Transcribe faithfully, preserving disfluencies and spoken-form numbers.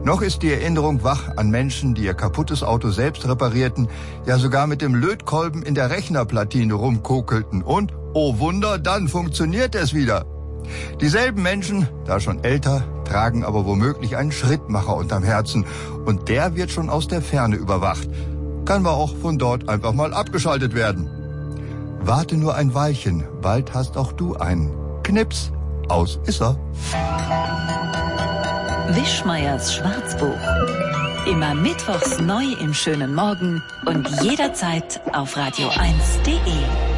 Noch ist die Erinnerung wach an Menschen, die ihr kaputtes Auto selbst reparierten, ja sogar mit dem Lötkolben in der Rechnerplatine rumkokelten und, oh Wunder, dann funktioniert es wieder. Dieselben Menschen, da schon älter, tragen aber womöglich einen Schrittmacher unterm Herzen und der wird schon aus der Ferne überwacht. Kann aber auch von dort einfach mal abgeschaltet werden. Warte nur ein Weilchen, bald hast auch du einen. Knips, aus ist er. Wischmeiers Schwarzbuch. Immer mittwochs neu im schönen Morgen und jederzeit auf radio eins punkt de.